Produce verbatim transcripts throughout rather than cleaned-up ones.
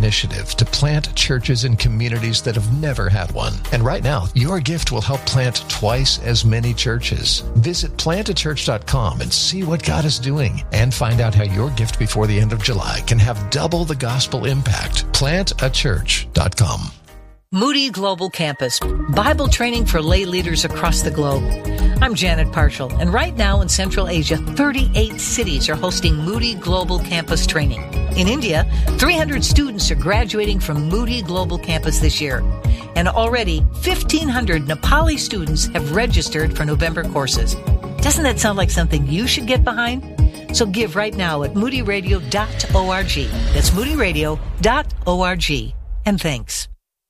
initiative to plant churches in communities that have never had one. And right now, your gift will help plant twice as many churches. Visit plant a church dot com and see what God is doing, and find out how your gift before the end of July can have double the gospel impact. plant a church dot com. Moody Global Campus, Bible training for lay leaders across the globe. I'm Janet Parshall, and right now in Central Asia, thirty-eight cities are hosting Moody Global Campus training. In India, three hundred students are graduating from Moody Global Campus this year, and already fifteen hundred Nepali students have registered for November courses. Doesn't that sound like something you should get behind? So give right now at moody radio dot org. That's moody radio dot org. And thanks.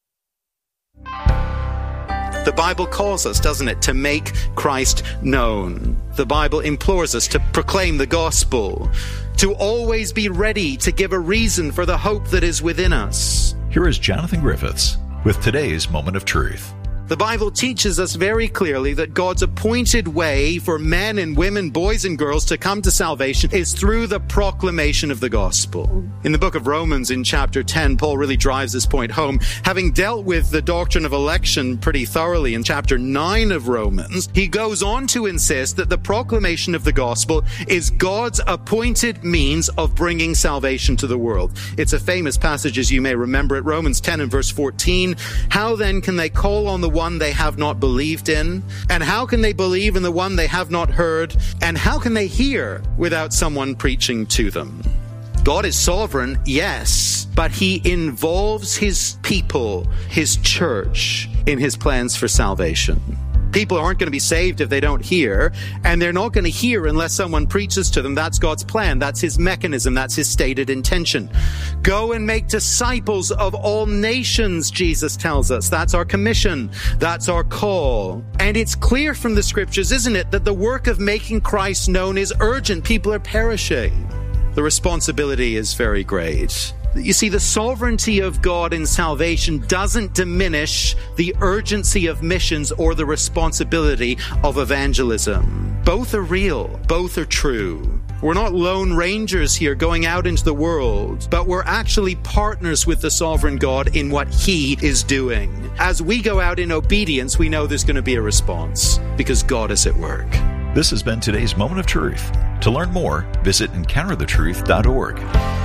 The Bible calls us, doesn't it, to make Christ known. The Bible implores us to proclaim the gospel, to always be ready to give a reason for the hope that is within us. Here is Jonathan Griffiths with today's Moment of Truth. The Bible teaches us very clearly that God's appointed way for men and women, boys and girls to come to salvation is through the proclamation of the gospel. In the book of Romans in chapter ten, Paul really drives this point home. Having dealt with the doctrine of election pretty thoroughly in chapter nine of Romans, he goes on to insist that the proclamation of the gospel is God's appointed means of bringing salvation to the world. It's a famous passage, as you may remember it, Romans ten and verse fourteen. How then can they call on the one they have not believed in? And how can they believe in the one they have not heard? And how can they hear without someone preaching to them? God is sovereign, yes, but he involves his people, his church, in his plans for salvation. People aren't going to be saved if they don't hear, and they're not going to hear unless someone preaches to them. That's God's plan. That's his mechanism. That's his stated intention. Go and make disciples of all nations, Jesus tells us. That's our commission. That's our call. And it's clear from the scriptures, isn't it, that the work of making Christ known is urgent. People are perishing. The responsibility is very great. You see, the sovereignty of God in salvation doesn't diminish the urgency of missions or the responsibility of evangelism. Both are real. Both are true. We're not lone rangers here going out into the world, but we're actually partners with the sovereign God in what he is doing. As we go out in obedience, we know there's going to be a response because God is at work. This has been today's Moment of Truth. To learn more, visit encounter the truth dot org.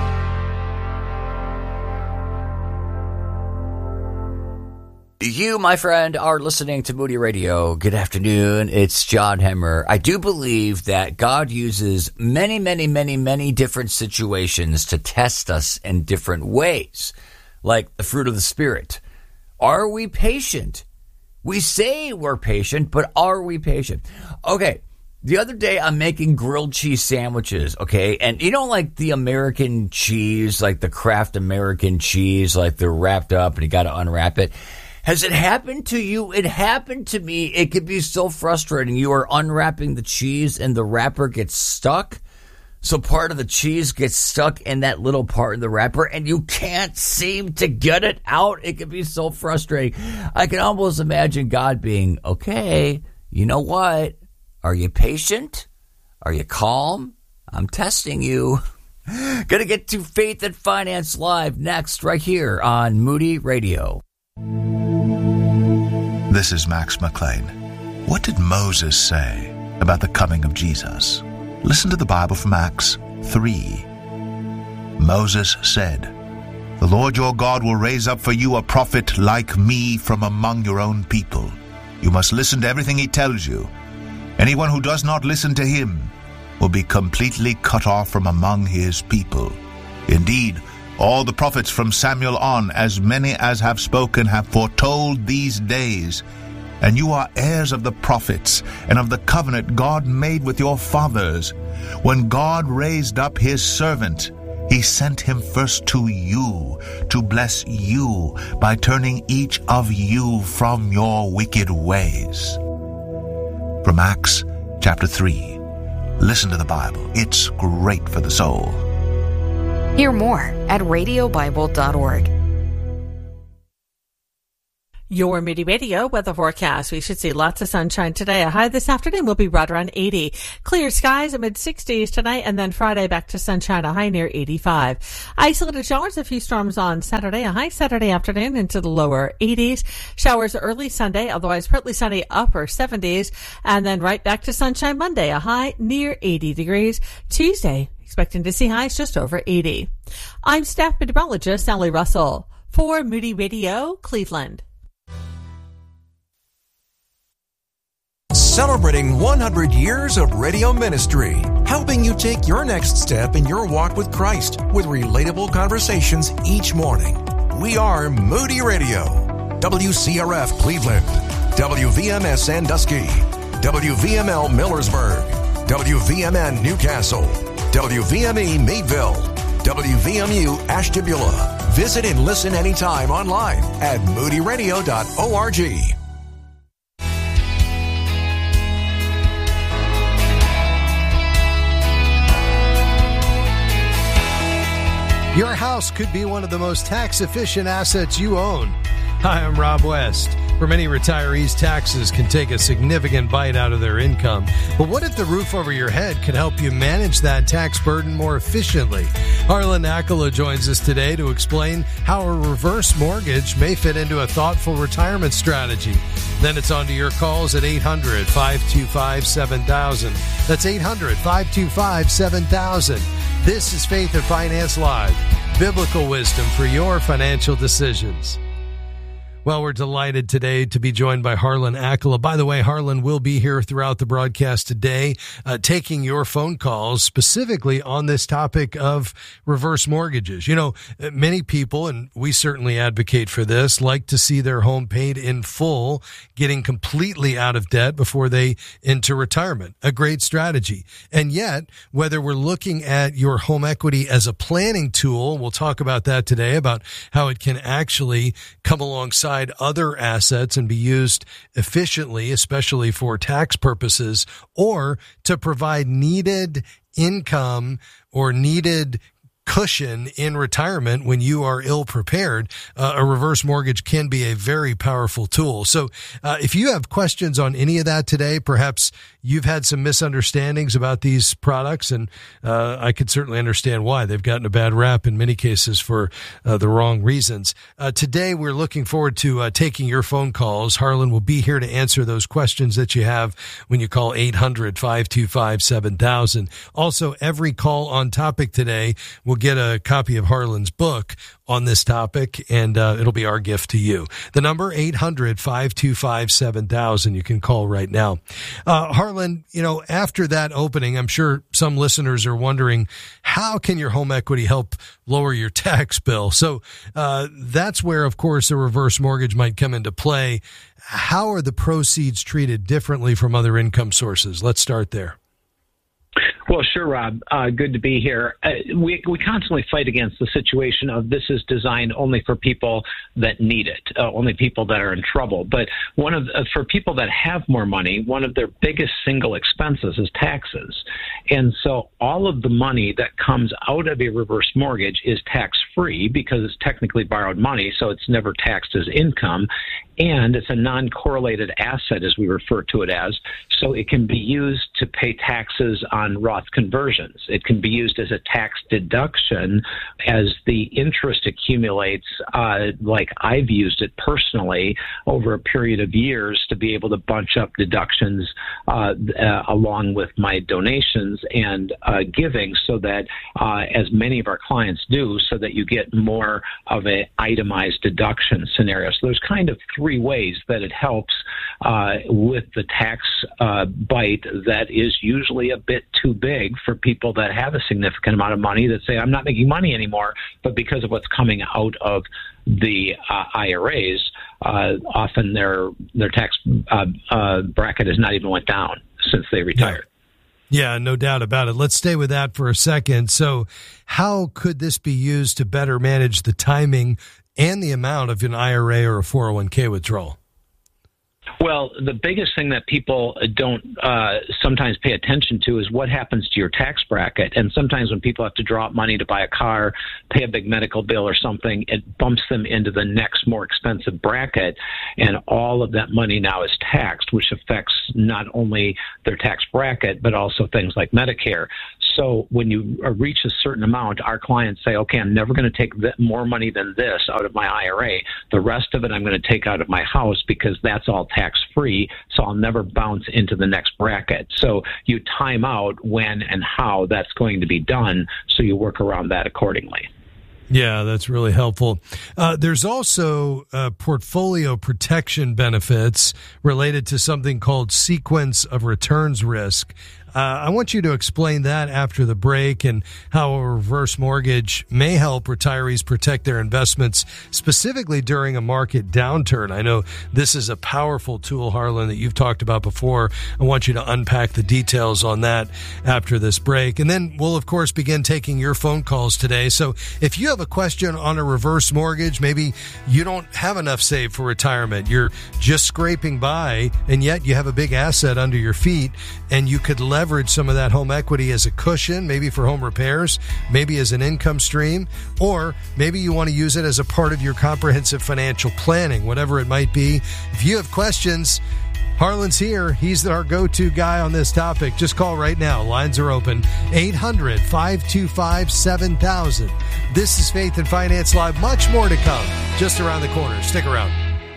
You, my friend, are listening to Moody Radio. Good afternoon. It's John Hemmer. I do believe that God uses many, many, many, many different situations to test us in different ways, like the fruit of the Spirit. Are we patient? We say we're patient, but are we patient? Okay, the other day I'm making grilled cheese sandwiches, okay? And you know, like the American cheese, like the Kraft American cheese, like they're wrapped up and you got to unwrap it. Has it happened to you? It happened to me. It could be so frustrating. You are unwrapping the cheese and the wrapper gets stuck. So part of the cheese gets stuck in that little part in the wrapper and you can't seem to get it out. It can be so frustrating. I can almost imagine God being, okay, you know what? Are you patient? Are you calm? I'm testing you. Gonna get to Faith and Finance Live next, right here on Moody Radio. This is Max McLean. What did Moses say about the coming of Jesus? Listen to the Bible from Acts three. Moses said, "The Lord your God will raise up for you a prophet like me from among your own people. You must listen to everything he tells you. Anyone who does not listen to him will be completely cut off from among his people. Indeed, all the prophets from Samuel on, as many as have spoken, have foretold these days. And you are heirs of the prophets and of the covenant God made with your fathers. When God raised up his servant, he sent him first to you to bless you by turning each of you from your wicked ways." From Acts chapter three. Listen to the Bible. It's great for the soul. Hear more at radio bible dot org. Your Moody Radio weather forecast. We should see lots of sunshine today. A high this afternoon will be right around eighty. Clear skies, mid sixties tonight, and then Friday back to sunshine, a high near eighty-five. Isolated showers, a few storms on Saturday, a high Saturday afternoon into the lower eighties. Showers early Sunday, otherwise partly sunny, upper seventies. And then right back to sunshine Monday, a high near eighty degrees. Tuesday, expecting to see highs just over eighty. I'm staff meteorologist Sally Russell for Moody Radio, Cleveland. Celebrating one hundred years of radio ministry, helping you take your next step in your walk with Christ with relatable conversations each morning. We are Moody Radio, W C R F Cleveland, W V M S Sandusky, W V M L Millersburg, W V M N Newcastle, W V M E Meadville, W V M U Ashtabula. Visit and listen anytime online at moody radio dot org. Your house could be one of the most tax-efficient assets you own. Hi, I'm Rob West. For many retirees, taxes can take a significant bite out of their income. But what if the roof over your head could help you manage that tax burden more efficiently? Harlan Accola joins us today to explain how a reverse mortgage may fit into a thoughtful retirement strategy. Then it's on to your calls at eight hundred, five two five, seven thousand. That's eight hundred, five two five, seven thousand. This is Faith and Finance Live, biblical wisdom for your financial decisions. Well, we're delighted today to be joined by Harlan Accola. By the way, Harlan will be here throughout the broadcast today, uh, taking your phone calls specifically on this topic of reverse mortgages. You know, many people, and we certainly advocate for this, like to see their home paid in full, getting completely out of debt before they enter retirement. A great strategy. And yet, whether we're looking at your home equity as a planning tool, we'll talk about that today, about how it can actually come alongside other assets and be used efficiently, especially for tax purposes, or to provide needed income or needed cushion in retirement when you are ill prepared. Uh, a reverse mortgage can be a very powerful tool. So uh, if you have questions on any of that today, perhaps you've had some misunderstandings about these products, and uh, I could certainly understand why. They've gotten a bad rap in many cases for uh, the wrong reasons. Uh, today, we're looking forward to uh, taking your phone calls. Harlan will be here to answer those questions that you have when you call eight hundred, five two five, seven thousand. Also, every call on topic today will get a copy of Harlan's book on this topic, and uh, it'll be our gift to you. The number, eight hundred, five two five, seven thousand. You can call right now. Uh, Harlan, you know, after that opening, I'm sure some listeners are wondering, how can your home equity help lower your tax bill? So uh, that's where, of course, a reverse mortgage might come into play. How are the proceeds treated differently from other income sources? Let's start there. Well, sure, Rob. Uh, good to be here. Uh, we we constantly fight against the situation of this is designed only for people that need it, uh, only people that are in trouble. But one of uh, for people that have more money, one of their biggest single expenses is taxes. And so all of the money that comes out of a reverse mortgage is tax-free because it's technically borrowed money, so it's never taxed as income. And it's a non-correlated asset, as we refer to it as, so it can be used to pay taxes on Roth conversions. It can be used as a tax deduction as the interest accumulates, uh, like I've used it personally over a period of years to be able to bunch up deductions uh, uh, along with my donations and uh, giving, so that, uh, as many of our clients do, so that you get more of an itemized deduction scenario. So there's kind of three ways that it helps uh, with the tax uh, bite that is usually a bit too big for people that have a significant amount of money that say, I'm not making money anymore, but because of what's coming out of the uh, I R As, uh, often their their tax uh, uh, bracket has not even went down since they retired. Yeah. Yeah, no doubt about it. Let's stay with that for a second. So how could this be used to better manage the timing and the amount of an I R A or a four oh one k withdrawal? Well, the biggest thing that people don't uh, sometimes pay attention to is what happens to your tax bracket. And sometimes when people have to draw up money to buy a car, pay a big medical bill or something, it bumps them into the next more expensive bracket. And all of that money now is taxed, which affects not only their tax bracket, but also things like Medicare. So when you reach a certain amount, our clients say, okay, I'm never going to take th- more money than this out of my I R A. The rest of it I'm going to take out of my house because that's all tax-free, so I'll never bounce into the next bracket. So you time out when and how that's going to be done, so you work around that accordingly. Yeah, that's really helpful. Uh, there's also uh, portfolio protection benefits related to something called sequence of returns risk. Uh, I want you to explain that after the break and how a reverse mortgage may help retirees protect their investments, specifically during a market downturn. I know this is a powerful tool, Harlan, that you've talked about before. I want you to unpack the details on that after this break. And then we'll, of course, begin taking your phone calls today. So if you have a question on a reverse mortgage, maybe you don't have enough saved for retirement, you're just scraping by, and yet you have a big asset under your feet, and you could let leverage some of that home equity as a cushion, maybe for home repairs, maybe as an income stream, or maybe you want to use it as a part of your comprehensive financial planning, whatever it might be. If you have questions, Harlan's here. He's our go-to guy on this topic. Just call right now. Lines are open. eight hundred, five two five, seven thousand. This is Faith and Finance Live. Much more to come just around the corner. Stick around.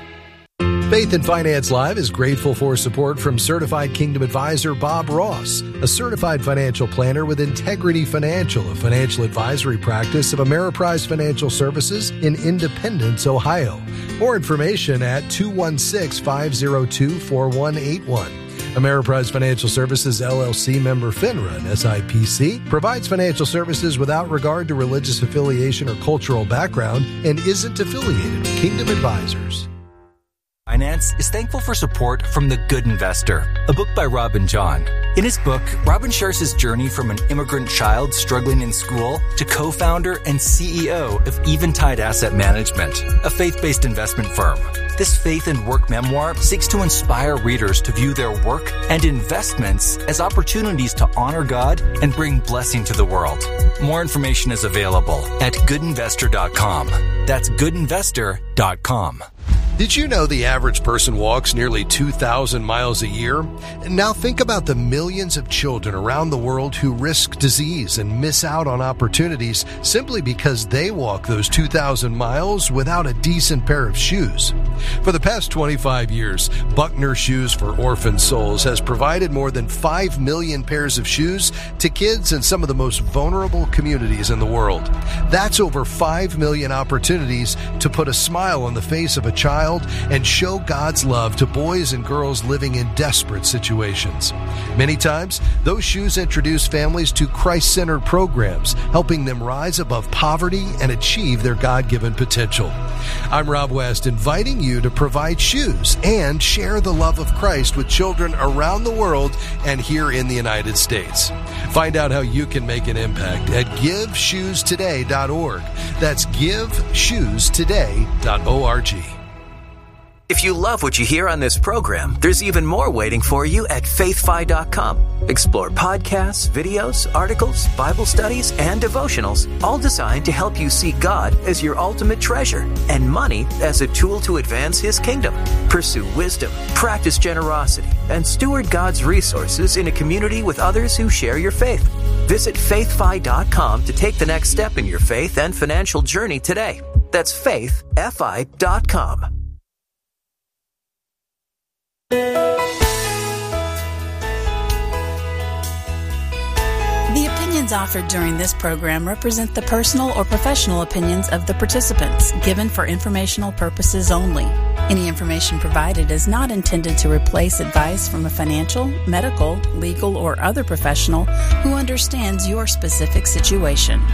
Faith and Finance Live is grateful for support from Certified Kingdom Advisor Bob Ross, a certified financial planner with Integrity Financial, a financial advisory practice of Ameriprise Financial Services in Independence, Ohio. More information at two one six, five zero two, four one eight one. Ameriprise Financial Services, L L C, member FINRA and S I P C, provides financial services without regard to religious affiliation or cultural background and isn't affiliated with Kingdom Advisors. Finance is thankful for support from The Good Investor, a book by Robin John. In his book, Robin shares his journey from an immigrant child struggling in school to co-founder and C E O of Eventide Asset Management, a faith-based investment firm. This faith and work memoir seeks to inspire readers to view their work and investments as opportunities to honor God and bring blessing to the world. More information is available at good investor dot com. That's good investor dot com. Did you know the average person walks nearly two thousand miles a year? Now think about the millions of children around the world who risk disease and miss out on opportunities simply because they walk those two thousand miles without a decent pair of shoes. For the past twenty-five years, Buckner Shoes for Orphan Souls has provided more than five million pairs of shoes to kids in some of the most vulnerable communities in the world. That's over five million opportunities to put a smile on the face of a child and show God's love to boys and girls living in desperate situations. Many times, those shoes introduce families to Christ-centered programs, helping them rise above poverty and achieve their God-given potential. I'm Rob West, inviting you to provide shoes and share the love of Christ with children around the world and here in the United States. Find out how you can make an impact at give shoes today dot org. That's give shoes today dot org. If you love what you hear on this program, there's even more waiting for you at faith fi dot com. Explore podcasts, videos, articles, Bible studies, and devotionals, all designed to help you see God as your ultimate treasure and money as a tool to advance His kingdom. Pursue wisdom, practice generosity, and steward God's resources in a community with others who share your faith. Visit faith fi dot com to take the next step in your faith and financial journey today. That's faith fi dot com. The opinions offered during this program represent the personal or professional opinions of the participants, given for informational purposes only. Any information provided is not intended to replace advice from a financial, medical, legal, or other professional who understands your specific situation.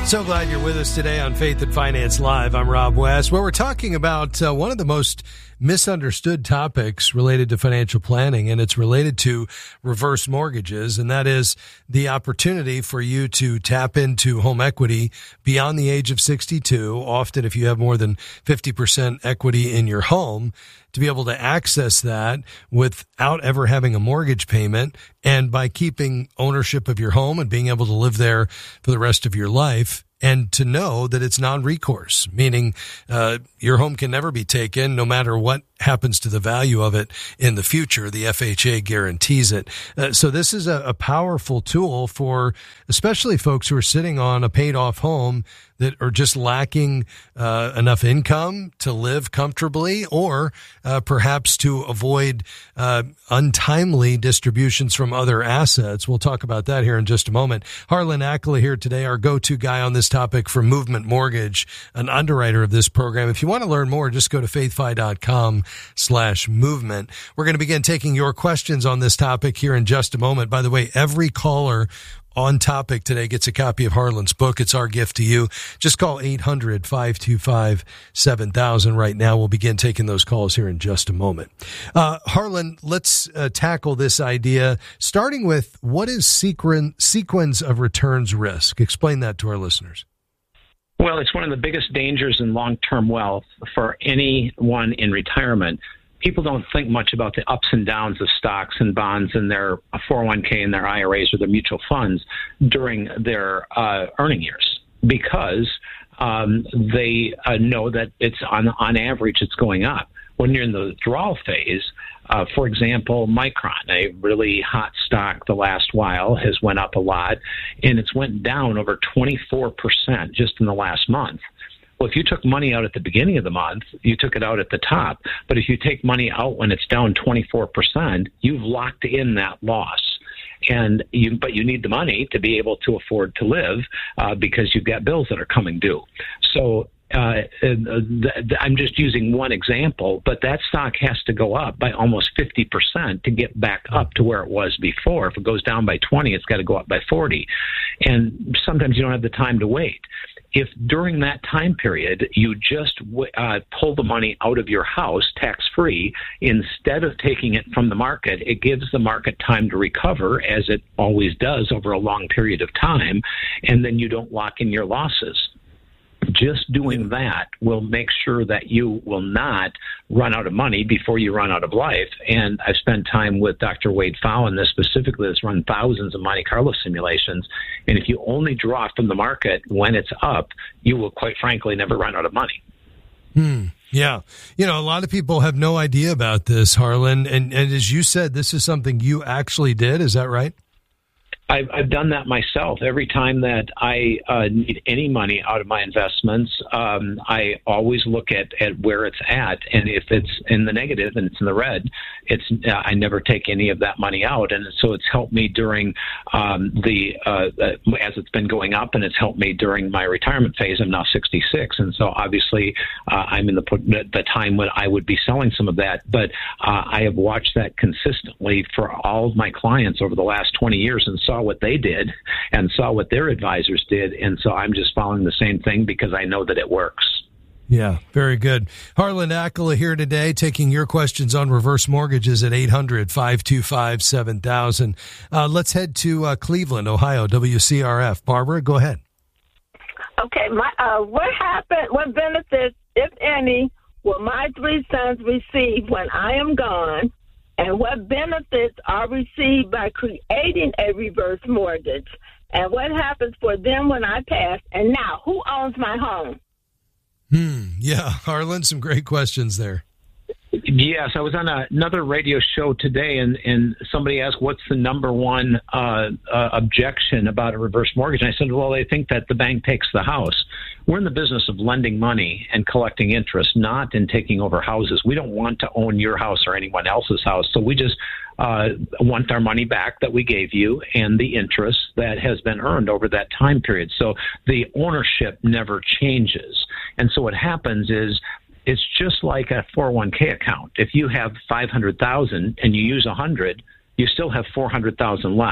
So glad you're with us today on Faith and Finance Live. I'm Rob West, where we're talking about uh, one of the most misunderstood topics related to financial planning, and it's related to reverse mortgages, and that is the opportunity for you to tap into home equity beyond the age of sixty-two. Often, if you have more than fifty percent equity in your home, to be able to access that without ever having a mortgage payment, and by keeping ownership of your home and being able to live there for the rest of your life, and to know that it's non-recourse, meaning uh, your home can never be taken no matter what happens to the value of it in the future. The F H A guarantees it. Uh, so this is a, a powerful tool for especially folks who are sitting on a paid-off home that are just lacking uh, enough income to live comfortably, or uh, perhaps to avoid uh, untimely distributions from other assets. We'll talk about that here in just a moment. Harlan Ackola here today, our go-to guy on this topic for Movement Mortgage, an underwriter of this program. If you want to learn more, just go to faithfi.com slash movement. We're going to begin taking your questions on this topic here in just a moment. By the way, every caller on topic today gets a copy of Harlan's book. It's our gift to you. Just call eight hundred, five two five, seven thousand right now. We'll begin taking those calls here in just a moment. Uh, Harlan, let's uh, tackle this idea, starting with what is sequen- sequence of returns risk? Explain that to our listeners. Well, it's one of the biggest dangers in long-term wealth for anyone in retirement. People don't think much about the ups and downs of stocks and bonds and their four oh one k and their I R As or their mutual funds during their uh, earning years, because um, they uh, know that it's on on average it's going up. When you're in the withdrawal phase, uh, for example, Micron, a really hot stock the last while, has went up a lot, and it's went down over twenty-four percent just in the last month. Well, if you took money out at the beginning of the month, you took it out at the top. But if you take money out when it's down twenty-four percent, you've locked in that loss. And you, but you need the money to be able to afford to live uh, because you've got bills that are coming due. So uh, I'm just using one example, but that stock has to go up by almost fifty percent to get back up to where it was before. If it goes down by twenty, it's got to go up by forty. And sometimes you don't have the time to wait. If during that time period you just uh, pull the money out of your house tax-free, instead of taking it from the market, it gives the market time to recover, as it always does over a long period of time, and then you don't lock in your losses. Just doing that will make sure that you will not run out of money before you run out of life. And I've spent time with Doctor Wade Pfau on this specifically, that's run thousands of Monte Carlo simulations. And if you only draw from the market when it's up, you will quite frankly never run out of money. Hmm. Yeah. You know, a lot of people have no idea about this, Harlan. And, and as you said, this is something you actually did. Is that right? I've, I've done that myself. Every time that I uh, need any money out of my investments, um, I always look at, at where it's at. And if it's in the negative and it's in the red, it's uh, I never take any of that money out. And so it's helped me during um, the, uh, uh, as it's been going up, and it's helped me during my retirement phase. I'm now sixty-six. And so obviously uh, I'm in the, the time when I would be selling some of that. But uh, I have watched that consistently for all of my clients over the last twenty years, and saw what they did and saw what their advisors did. And so I'm just following the same thing because I know that it works. Yeah, very good. Harlan Ackola here today, taking your questions on reverse mortgages at eight hundred, five two five, seven thousand. Uh, let's head to uh, Cleveland, Ohio, W C R F. Barbara, go ahead. Okay, my uh, what happened, what benefits, if any, will my three sons receive when I am gone? And what benefits are received by creating a reverse mortgage? And what happens for them when I pass? And now, who owns my home? Hmm. Yeah, Harlan, some great questions there. Yes, I was on a, another radio show today, and, and somebody asked, what's the number one uh, uh, objection about a reverse mortgage? And I said, well, they think that the bank takes the house. We're in the business of lending money and collecting interest, not in taking over houses. We don't want to own your house or anyone else's house. So we just uh, want our money back that we gave you and the interest that has been earned over that time period. So the ownership never changes. And so what happens is, it's just like a four oh one k account. If you have five hundred thousand dollars and you use one hundred, you still have four hundred thousand dollars left.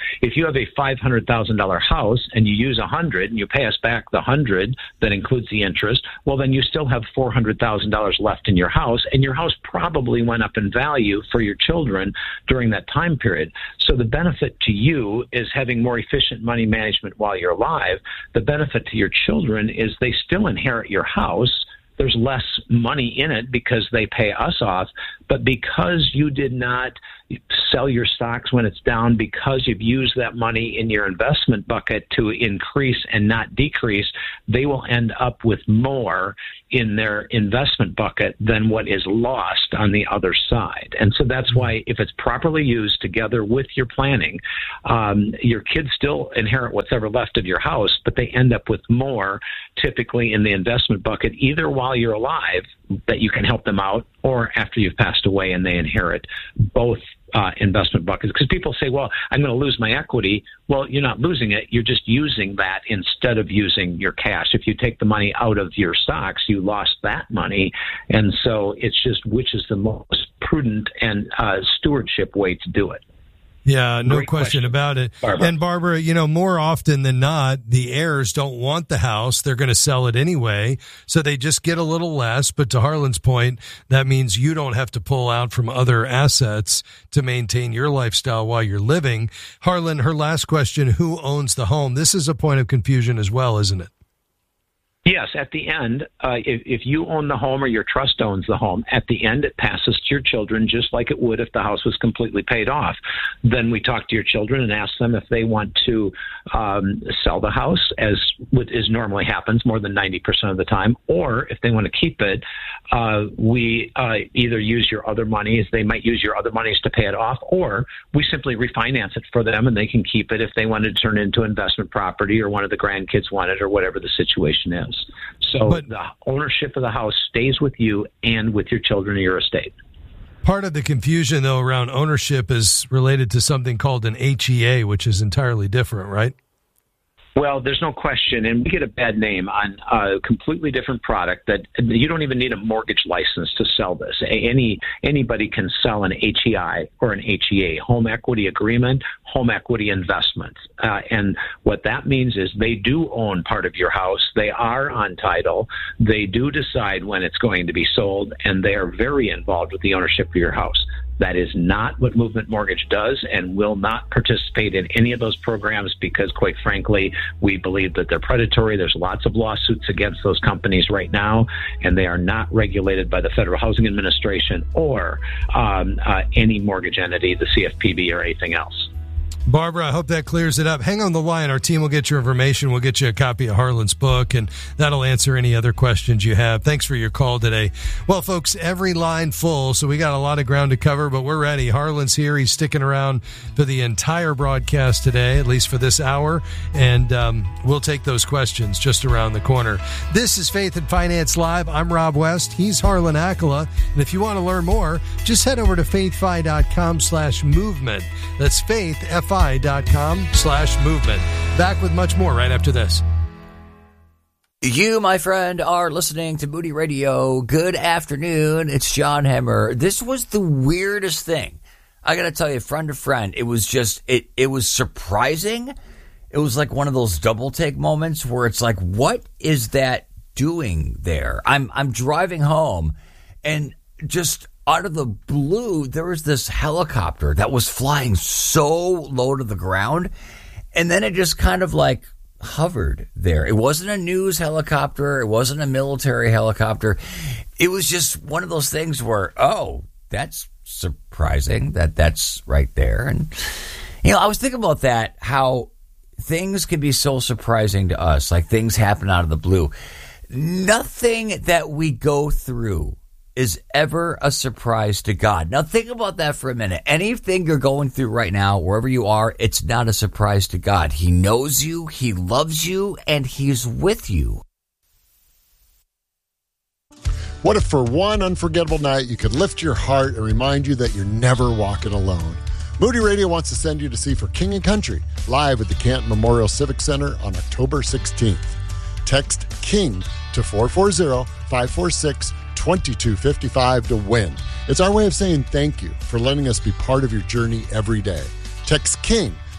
If you have a five hundred thousand dollars house and you use one hundred and you pay us back the one hundred that includes the interest, well, then you still have four hundred thousand dollars left in your house, and your house probably went up in value for your children during that time period. So the benefit to you is having more efficient money management while you're alive. The benefit to your children is they still inherit your house. There's less money in it because they pay us off, but because you did not sell your stocks when it's down, because you've used that money in your investment bucket to increase and not decrease, they will end up with more in their investment bucket than what is lost on the other side. And so that's why if it's properly used together with your planning, um, your kids still inherit what's ever left of your house, but they end up with more typically in the investment bucket, either while you're alive that you can help them out, or after you've passed away and they inherit both uh, investment buckets. Because people say, well, I'm going to lose my equity. Well, you're not losing it. You're just using that instead of using your cash. If you take the money out of your stocks, you lost that money. And so it's just which is the most prudent and uh, stewardship way to do it. Yeah, no Great question, question about it. Barbara. And Barbara, you know, more often than not, the heirs don't want the house. They're going to sell it anyway. So they just get a little less. But to Harlan's point, that means you don't have to pull out from other assets to maintain your lifestyle while you're living. Harlan, her last question, who owns the home? This is a point of confusion as well, isn't it? Yes, at the end, uh, if, if you own the home or your trust owns the home, at the end it passes to your children just like it would if the house was completely paid off. Then we talk to your children and ask them if they want to um, sell the house, as what is normally happens more than ninety percent of the time, or if they want to keep it, uh, we uh, either use your other monies, they might use your other monies to pay it off, or we simply refinance it for them and they can keep it if they want to turn it into investment property or one of the grandkids want it or whatever the situation is. So but, the ownership of the house stays with you and with your children or your estate. Part of the confusion, though, around ownership is related to something called an H E A, which is entirely different, right? Well, there's no question, and we get a bad name on a completely different product that you don't even need a mortgage license to sell this. Any Anybody can sell an H E I or an H E A, home equity agreement, home equity investment. Uh, and what that means is they do own part of your house. They are on title. They do decide when it's going to be sold, and they are very involved with the ownership of your house. That is not what Movement Mortgage does, and will not participate in any of those programs because, quite frankly, we believe that they're predatory. There's lots of lawsuits against those companies right now, and they are not regulated by the Federal Housing Administration or um, uh, any mortgage entity, the C F P B or anything else. Barbara, I hope that clears it up. Hang on the line. Our team will get your information. We'll get you a copy of Harlan's book, and that'll answer any other questions you have. Thanks for your call today. Well, folks, every line full, so we got a lot of ground to cover, but we're ready. Harlan's here. He's sticking around for the entire broadcast today, at least for this hour, and um, we'll take those questions just around the corner. This is Faith and Finance Live. I'm Rob West. He's Harlan Akala, and if you want to learn more, just head over to faithfi.com slash movement. That's faith, F I dot com slash movement. Back with much more right after this. You, my friend, are listening to Moody Radio. Good afternoon. It's John Hemmer. This was the weirdest thing. I got to tell you, friend to friend, it was just, it, it was surprising. It was like one of those double take moments where it's like, what is that doing there? I'm, I'm driving home and just out of the blue, there was this helicopter that was flying so low to the ground, and then it just kind of like hovered there. It wasn't a news helicopter. It wasn't a military helicopter. It was just one of those things where, oh, that's surprising that that's right there. And, you know, I was thinking about that, how things can be so surprising to us, like things happen out of the blue. Nothing that we go through is ever a surprise to God. Now think about that for a minute. Anything you're going through right now, wherever you are, it's not a surprise to God. He knows you, He loves you, and He's with you. What if for one unforgettable night you could lift your heart and remind you that you're never walking alone? Moody Radio wants to send you to see For King and Country live at the Canton Memorial Civic Center on October sixteenth. Text KING to four four zero, five four six, two two five five to win. It's our way of saying thank you for letting us be part of your journey every day. Text KING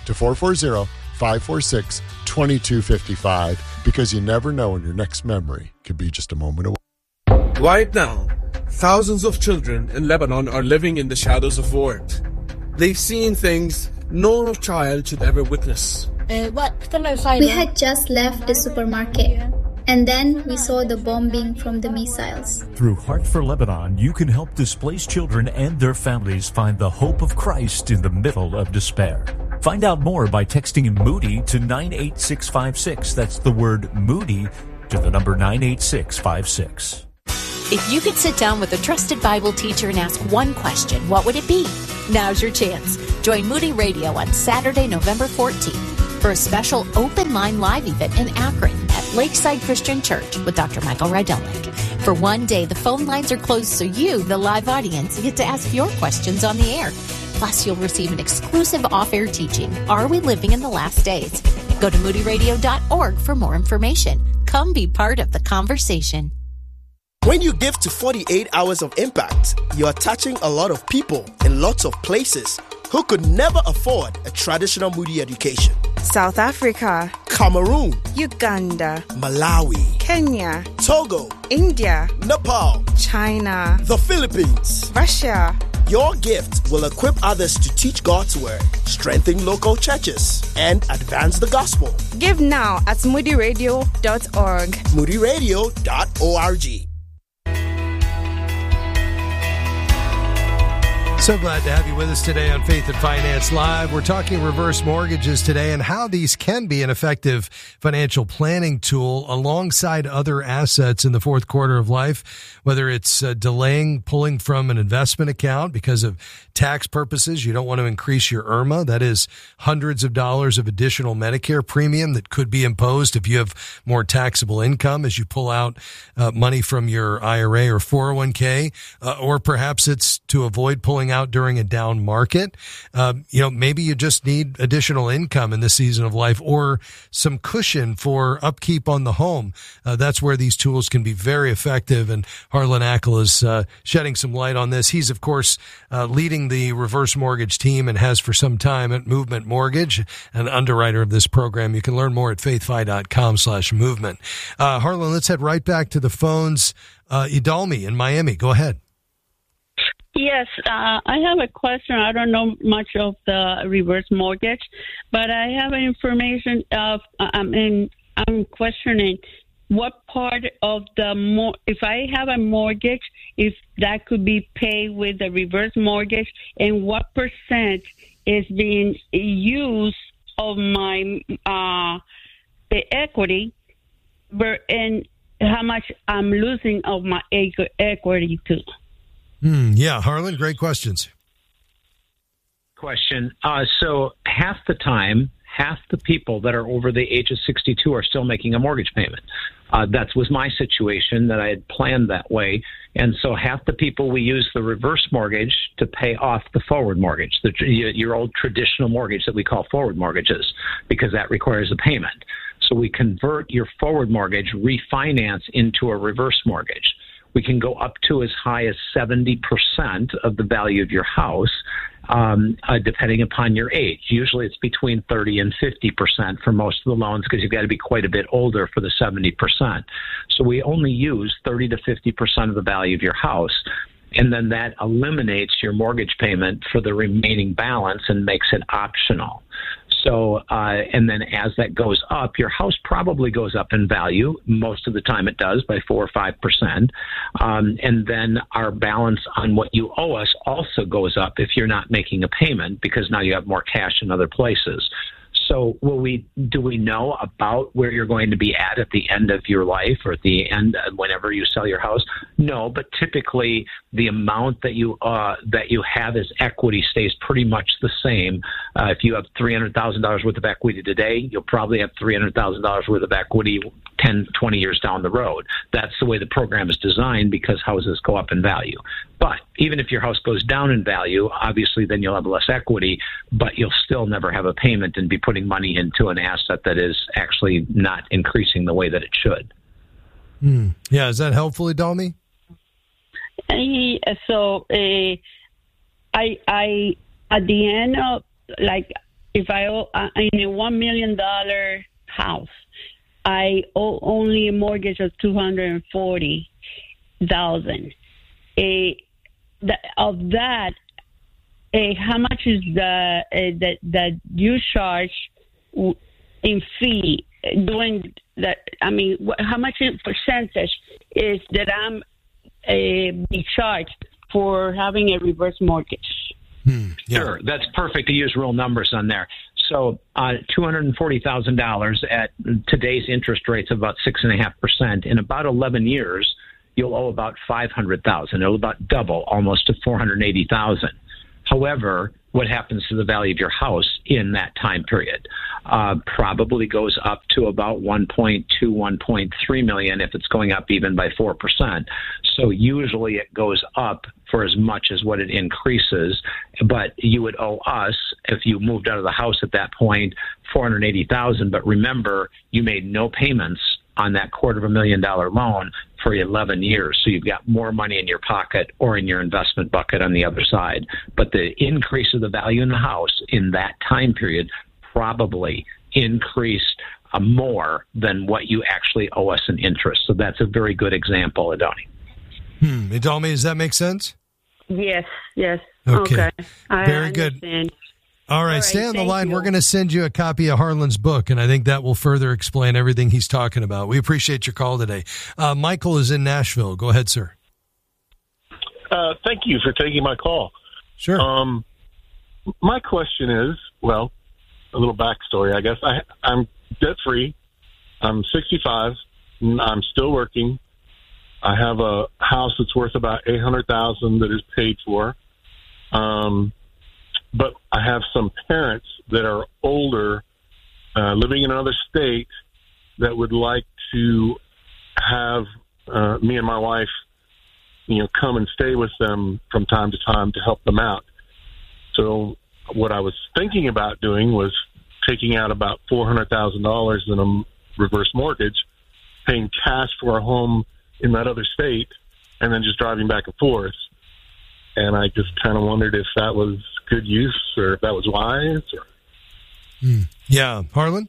to four four zero, five four six, two two five five because you never know when your next memory could be just a moment away. Right now, thousands of children in Lebanon are living in the shadows of war. They've seen things no child should ever witness. We had just left the supermarket, and then we saw the bombing from the missiles. Through Heart for Lebanon, you can help displaced children and their families find the hope of Christ in the middle of despair. Find out more by texting Moody to nine eight six five six. That's the word Moody to the number nine eight six five six. If you could sit down with a trusted Bible teacher and ask one question, what would it be? Now's your chance. Join Moody Radio on Saturday, November fourteenth for a special open line live event in Akron at Lakeside Christian Church with Doctor Michael Rydelnik. For one day, the phone lines are closed so you, the live audience, get to ask your questions on the air. Plus, you'll receive an exclusive off-air teaching, Are We Living in the Last Days? Go to moody radio dot org for more information. Come be part of the conversation. When you give to forty-eight Hours of Impact, you are touching a lot of people in lots of places who could never afford a traditional Moody education. South Africa, Cameroon, Uganda, Malawi, Kenya, Togo, India, Nepal, China, the Philippines, Russia. Your gift will equip others to teach God's word, strengthen local churches, and advance the gospel. Give now at moody radio dot org. moody radio dot org. So glad to have you with us today on Faith and Finance Live. We're talking reverse mortgages today and how these can be an effective financial planning tool alongside other assets in the fourth quarter of life, whether it's uh, delaying pulling from an investment account because of tax purposes. You don't want to increase your I R M A. That is hundreds of dollars of additional Medicare premium that could be imposed if you have more taxable income as you pull out uh, money from your I R A or four oh one k, uh, or perhaps it's to avoid pulling out during a down market. Uh, you know, maybe you just need additional income in this season of life or some cushion for upkeep on the home. Uh, that's where these tools can be very effective. And Harlan Ackel is uh, shedding some light on this. He's, of course, uh, leading the reverse mortgage team and has for some time at Movement Mortgage, an underwriter of this program. You can learn more at faithfi dot com slash movement. Uh, Harlan, let's head right back to the phones. Uh, Idalmi in Miami. Go ahead. Yes, uh, I have a question. I don't know much of the reverse mortgage, but I have information of, I mean, I'm questioning what part of the, mor- if I have a mortgage, if that could be paid with the reverse mortgage, and what percent is being used of my uh, the equity, and how much I'm losing of my equity too. Mm, yeah, Harlan, great questions. Question. Uh, so half the time, half the people that are over the age of sixty-two are still making a mortgage payment. Uh, that was my situation, that I had planned that way. And so half the people, we use the reverse mortgage to pay off the forward mortgage, the, your old traditional mortgage that we call forward mortgages, because that requires a payment. So we convert your forward mortgage, refinance into a reverse mortgage. We can go up to as high as seventy percent of the value of your house, um, uh, depending upon your age. Usually it's between thirty and fifty percent for most of the loans, because you've got to be quite a bit older for the seventy percent. So we only use thirty to fifty percent of the value of your house. And then that eliminates your mortgage payment for the remaining balance and makes it optional. So, uh, and then as that goes up, your house probably goes up in value. Most of the time it does, by four or five percent. Um, and then our balance on what you owe us also goes up if you're not making a payment, because now you have more cash in other places. So will we, do we know about where you're going to be at at the end of your life, or at the end whenever you sell your house? No, but typically the amount that you uh, that you have as equity stays pretty much the same. Uh, if you have three hundred thousand dollars worth of equity today, you'll probably have three hundred thousand dollars worth of equity ten, twenty years down the road. That's the way the program is designed, because houses go up in value. But even if your house goes down in value, obviously then you'll have less equity, but you'll still never have a payment and be putting money into an asset that is actually not increasing the way that it should. Mm. Yeah, is that helpful, Idalmi? Uh, so uh, I, I, at the end of, like, if I owe uh, in a one million dollar house, I owe only a mortgage of two hundred forty thousand. A the, of that, a how much is the uh, that that you charge in fee doing that? I mean, wh- how much in percentage is that I'm uh, be charged for having a reverse mortgage? Hmm, yeah. Sure, that's perfect to use real numbers on there. So uh, two hundred forty thousand dollars at today's interest rates of about six point five percent. In about eleven years, you'll owe about five hundred thousand dollars. It'll about double, almost to four hundred eighty thousand dollars. However, what happens to the value of your house in that time period? Uh, probably goes up to about one point two, one point three million if it's going up even by four percent. So usually it goes up for as much as what it increases, but you would owe us, if you moved out of the house at that point, four hundred eighty thousand dollars. But remember, you made no payments on that quarter of a million dollar loan for eleven years. So you've got more money in your pocket or in your investment bucket on the other side. But the increase of the value in the house in that time period probably increased uh, more than what you actually owe us in interest. So that's a very good example, Adoni. Hmm. Idalmi, does that make sense? Yes, yes. Okay. Okay. I Very understand. good. All right, All right, stay on the thank line. you. We're going to send you a copy of Harlan's book, and I think that will further explain everything he's talking about. We appreciate your call today. Uh, Michael is in Nashville. Go ahead, sir. Uh, thank you for taking my call. Sure. Um, my question is, well, a little backstory, I guess. I, I'm debt-free. I'm sixty-five. I'm still working. I have a house that's worth about eight hundred thousand dollars that is paid for. Um, but I have some parents that are older, uh, living in another state, that would like to have uh, me and my wife, you know, come and stay with them from time to time to help them out. So what I was thinking about doing was taking out about four hundred thousand dollars in a reverse mortgage, paying cash for a home in that other state, and then just driving back and forth. And I just kind of wondered if that was good use or if that was wise. Or... Mm. Yeah. Harlan?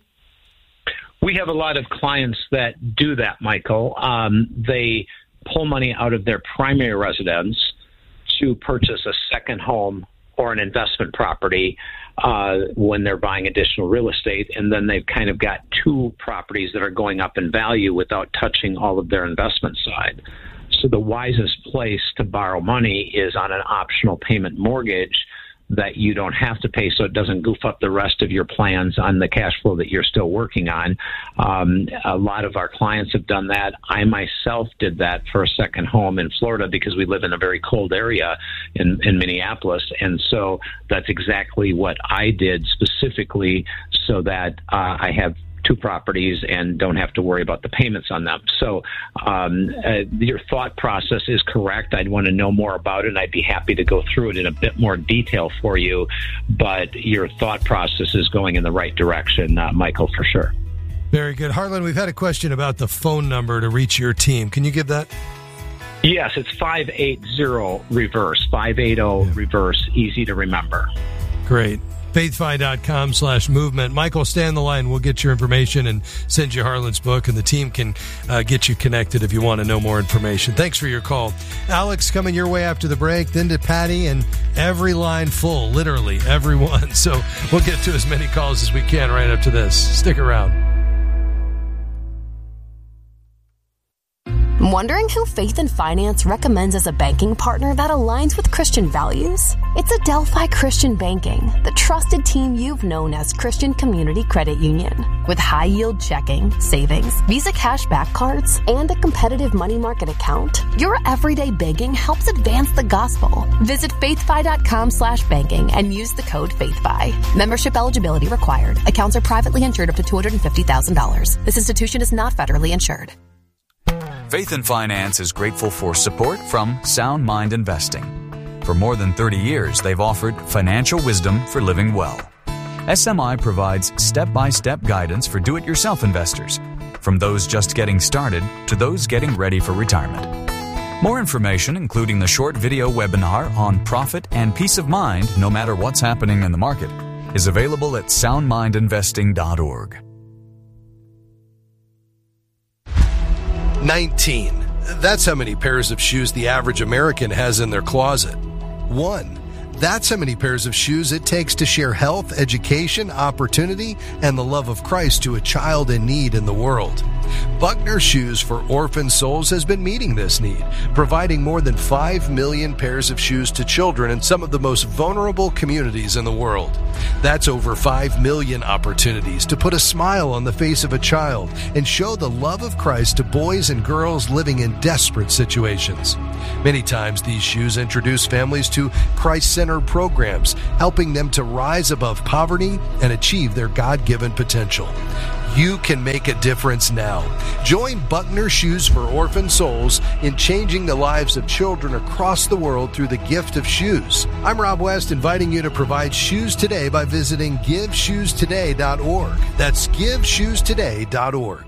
We have a lot of clients that do that, Michael. Um, they pull money out of their primary residence to purchase a second home or an investment property uh, when they're buying additional real estate, and then they've kind of got two properties that are going up in value without touching all of their investment side. So the wisest place to borrow money is on an optional payment mortgage that you don't have to pay, so it doesn't goof up the rest of your plans on the cash flow that you're still working on. Um, a lot of our clients have done that. I myself did that for a second home in Florida because we live in a very cold area in, in Minneapolis, and so that's exactly what I did specifically so that uh, I have two properties and don't have to worry about the payments on them. So um, uh, your thought process is correct. I'd want to know more about it, and I'd be happy to go through it in a bit more detail for you. But your thought process is going in the right direction, uh, Michael, for sure. Very good. Harlan, we've had a question about the phone number to reach your team. Can you give that? Yes, it's five eight zero reverse, five eight zero reverse, easy to remember. Great. faithfi.com slash movement. Michael, stay on the line. We'll get your information and send you Harlan's book, and the team can uh, get you connected if you want to know more information. Thanks for your call. Alex, coming your way after the break, then to Patty, and every line full, literally everyone. So we'll get to as many calls as we can right after this. Stick around. Wondering who Faith and Finance recommends as a banking partner that aligns with Christian values? It's Adelphi Christian Banking, the trusted team you've known as Christian Community Credit Union. With high-yield checking, savings, Visa cashback cards, and a competitive money market account, your everyday banking helps advance the gospel. Visit faithfi.com slash banking and use the code FaithFi. Membership eligibility required. Accounts are privately insured up to two hundred fifty thousand dollars. This institution is not federally insured. Faith and Finance is grateful for support from Sound Mind Investing. For more than thirty years, they've offered financial wisdom for living well. S M I provides step-by-step guidance for do-it-yourself investors, from those just getting started to those getting ready for retirement. More information, including the short video webinar on profit and peace of mind no matter what's happening in the market, is available at sound mind investing dot org. nineteen. That's how many pairs of shoes the average American has in their closet. One. That's how many pairs of shoes it takes to share health, education, opportunity, and the love of Christ to a child in need in the world. Buckner Shoes for Orphan Souls has been meeting this need, providing more than five million pairs of shoes to children in some of the most vulnerable communities in the world. That's over five million opportunities to put a smile on the face of a child and show the love of Christ to boys and girls living in desperate situations. Many times these shoes introduce families to Christ-centered programs, helping them to rise above poverty and achieve their God-given potential. You can make a difference now. Join Buckner Shoes for Orphan Souls in changing the lives of children across the world through the gift of shoes. I'm Rob West, inviting you to provide shoes today by visiting give shoes today dot org. That's give shoes today dot org.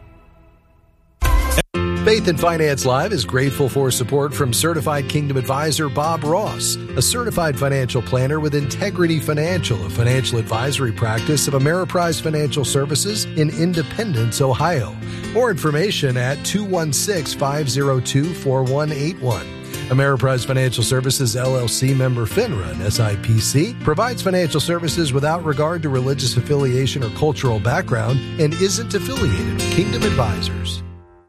Faith and Finance Live is grateful for support from Certified Kingdom Advisor Bob Ross, a certified financial planner with Integrity Financial, a financial advisory practice of Ameriprise Financial Services in Independence, Ohio. More information at two one six, five zero two, four one eight one. Ameriprise Financial Services, L L C, member FINRA and S I P C, provides financial services without regard to religious affiliation or cultural background and isn't affiliated with Kingdom Advisors.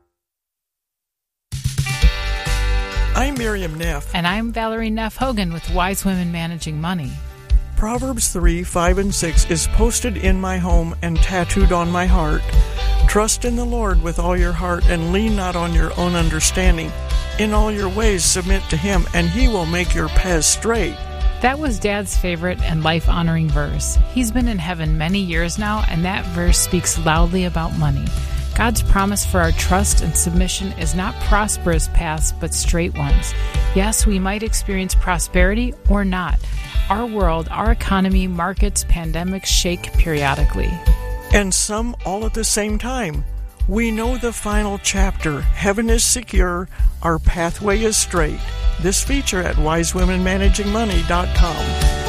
I'm Miriam Neff. And I'm Valerie Neff Hogan with Wise Women Managing Money. Proverbs three, five, and six is posted in my home and tattooed on my heart. Trust in the Lord with all your heart and lean not on your own understanding. In all your ways submit to Him, and He will make your paths straight. That was Dad's favorite and life-honoring verse. He's been in heaven many years now, and that verse speaks loudly about money. God's promise for our trust and submission is not prosperous paths, but straight ones. Yes, we might experience prosperity or not. Our world, our economy, markets, pandemics shake periodically. And some all at the same time. We know the final chapter. Heaven is secure. Our pathway is straight. This feature at wise women managing money dot com.